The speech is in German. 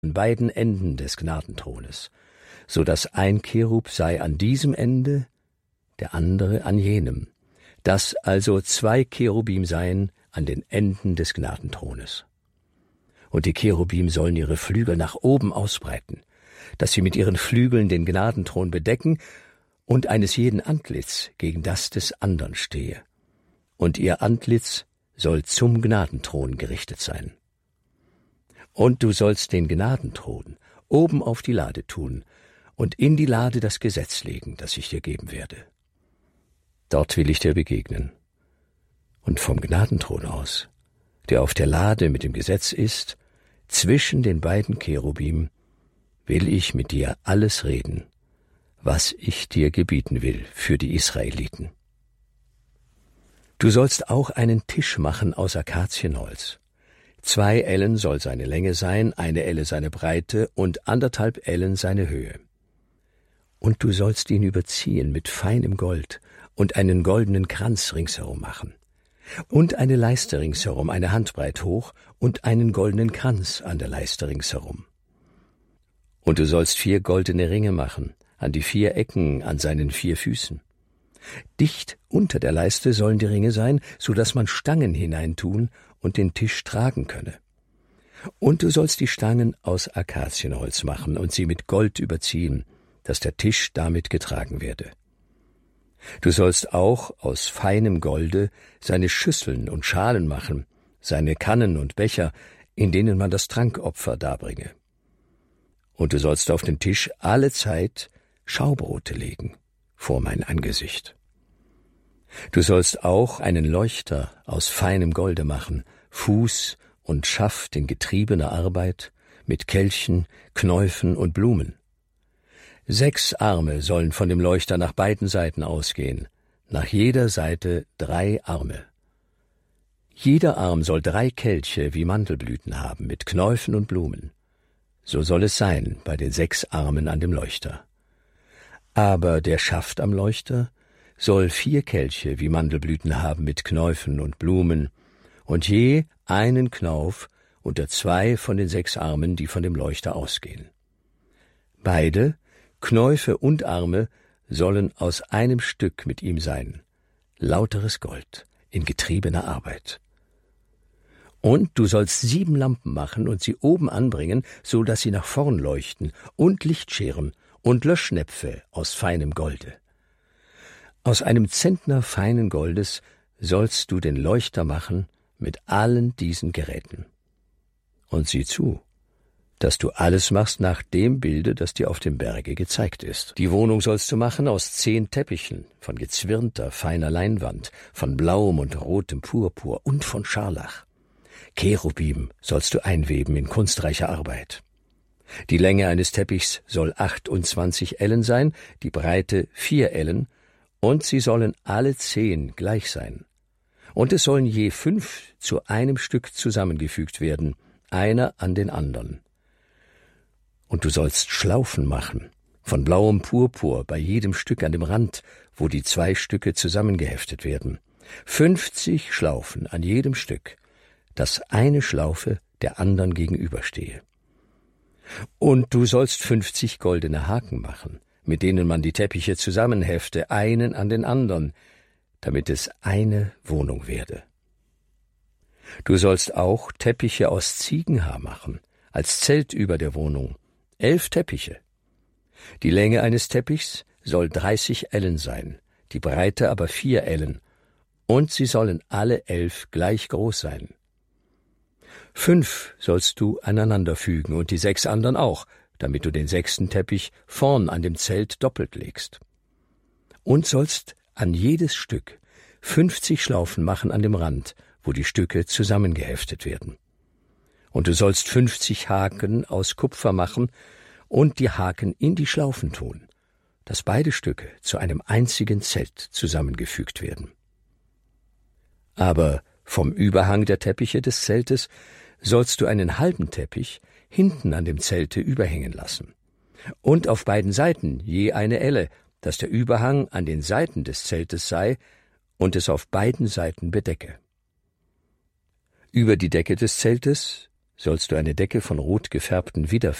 an beiden Enden des Gnadenthrones, so dass ein Cherub sei an diesem Ende, der andere an jenem, dass also 2 Cherubim seien an den Enden des Gnadenthrones. Und die Cherubim sollen ihre Flügel nach oben ausbreiten, dass sie mit ihren Flügeln den Gnadenthron bedecken und eines jeden Antlitz gegen das des andern stehe. Und ihr Antlitz soll zum Gnadenthron gerichtet sein. Und du sollst den Gnadenthron oben auf die Lade tun und in die Lade das Gesetz legen, das ich dir geben werde. Dort will ich dir begegnen. Und vom Gnadenthron aus, der auf der Lade mit dem Gesetz ist, zwischen den beiden Cherubim, will ich mit dir alles reden, was ich dir gebieten will für die Israeliten. Du sollst auch einen Tisch machen aus Akazienholz. 2 Ellen soll seine Länge sein, 1 Elle seine Breite und 1,5 Ellen seine Höhe. Und du sollst ihn überziehen mit feinem Gold und einen goldenen Kranz ringsherum machen. Und eine Leiste ringsherum, 1 Handbreit hoch, und einen goldenen Kranz an der Leiste ringsherum. Und du sollst 4 goldene Ringe machen, an die 4 Ecken an seinen 4 Füßen. Dicht unter der Leiste sollen die Ringe sein, so dass man Stangen hineintun und den Tisch tragen könne. Und du sollst die Stangen aus Akazienholz machen und sie mit Gold überziehen, dass der Tisch damit getragen werde. Du sollst auch aus feinem Golde seine Schüsseln und Schalen machen, seine Kannen und Becher, in denen man das Trankopfer darbringe. Und du sollst auf den Tisch allezeit Schaubrote legen vor mein Angesicht. Du sollst auch einen Leuchter aus feinem Golde machen, Fuß und Schaft in getriebener Arbeit, mit Kelchen, Knäufen und Blumen. 6 Arme sollen von dem Leuchter nach beiden Seiten ausgehen, nach jeder Seite 3 Arme. Jeder Arm soll 3 Kelche wie Mandelblüten haben, mit Knäufen und Blumen. So soll es sein bei den 6 Armen an dem Leuchter. Aber der Schaft am Leuchter soll 4 Kelche wie Mandelblüten haben mit Knäufen und Blumen und je einen Knauf unter 2 von den 6 Armen, die von dem Leuchter ausgehen. Beide, Knäufe und Arme, sollen aus einem Stück mit ihm sein, lauteres Gold in getriebener Arbeit. Und du sollst 7 Lampen machen und sie oben anbringen, so dass sie nach vorn leuchten, und Lichtscheren und Löschnäpfe aus feinem Golde. Aus einem Zentner feinen Goldes sollst du den Leuchter machen mit allen diesen Geräten. Und sieh zu, dass du alles machst nach dem Bilde, das dir auf dem Berge gezeigt ist. Die Wohnung sollst du machen aus 10 Teppichen, von gezwirnter, feiner Leinwand, von blauem und rotem Purpur und von Scharlach. Cherubim sollst du einweben in kunstreicher Arbeit. Die Länge eines Teppichs soll 28 Ellen sein, die Breite 4 Ellen, und sie sollen alle 10 gleich sein. Und es sollen je 5 zu einem Stück zusammengefügt werden, einer an den anderen. Und du sollst Schlaufen machen, von blauem Purpur bei jedem Stück an dem Rand, wo die 2 Stücke zusammengeheftet werden. 50 Schlaufen an jedem Stück, dass eine Schlaufe der anderen gegenüberstehe. Und du sollst 50 goldene Haken machen, mit denen man die Teppiche zusammenhefte, einen an den anderen, damit es eine Wohnung werde. Du sollst auch Teppiche aus Ziegenhaar machen, als Zelt über der Wohnung, 11 Teppiche. Die Länge eines Teppichs soll 30 Ellen sein, die Breite aber 4 Ellen, und sie sollen alle 11 gleich groß sein. 5 sollst du aneinander fügen und die 6 anderen auch, damit du den 6. Teppich vorn an dem Zelt doppelt legst. Und sollst an jedes Stück 50 Schlaufen machen an dem Rand, wo die Stücke zusammengeheftet werden. Und du sollst 50 Haken aus Kupfer machen und die Haken in die Schlaufen tun, dass beide Stücke zu einem einzigen Zelt zusammengefügt werden. Aber vom Überhang der Teppiche des Zeltes sollst du einen halben Teppich hinten an dem Zelte überhängen lassen. Und auf beiden Seiten je eine Elle, dass der Überhang an den Seiten des Zeltes sei und es auf beiden Seiten bedecke. Über die Decke des Zeltes sollst du eine Decke von rot gefärbten